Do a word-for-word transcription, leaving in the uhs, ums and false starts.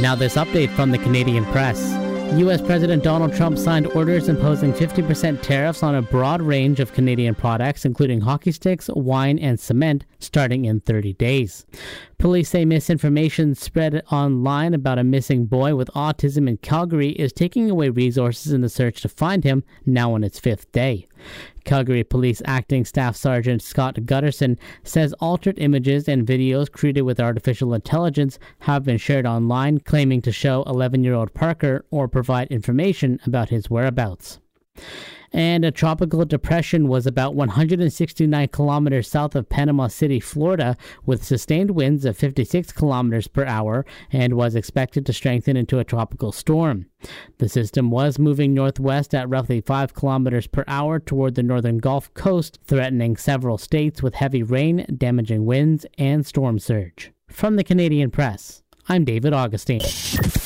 Now this update from the Canadian press. U S President Donald Trump signed orders imposing fifty percent tariffs on a broad range of Canadian products, including hockey sticks, wine, and cement, starting in thirty days. Police say misinformation spread online about a missing boy with autism in Calgary is taking away resources in the search to find him, now on its fifth day. Calgary Police Acting Staff Sergeant Scott Gutterson says altered images and videos created with artificial intelligence have been shared online, claiming to show eleven-year-old Parker or provide information about his whereabouts. And a tropical depression was about one hundred sixty-nine kilometers south of Panama City, Florida, with sustained winds of fifty-six kilometers per hour and was expected to strengthen into a tropical storm. The system was moving northwest at roughly five kilometers per hour toward the northern Gulf Coast, threatening several states with heavy rain, damaging winds, and storm surge. From the Canadian Press, I'm David Augustine.